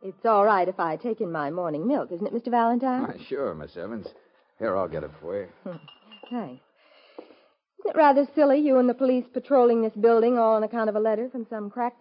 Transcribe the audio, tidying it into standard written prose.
It's all right if I take in my morning milk, isn't it, Mr. Valentine? Why, sure, Miss Evans. Here, I'll get it for you. Thanks. Isn't it rather silly, you and the police patrolling this building all on account of a letter from some crackpot?